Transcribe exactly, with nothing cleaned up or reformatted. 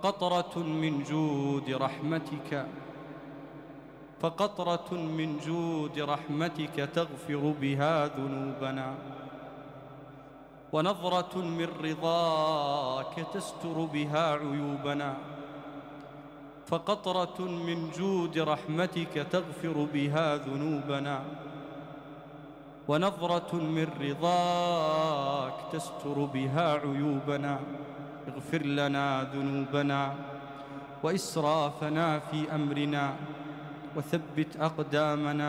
قطرة من جود رحمتك فقطرة من جود رحمتك تغفر بها ذنوبنا، ونظرة من رضاك تستر بها عيوبنا، فقطرة من جود رحمتك تغفر بها ذنوبنا، ونظرة من رضاك تستر بها عيوبنا. اغفر لنا ذنوبنا وإسرافنا في أمرنا، وثبت أقدامنا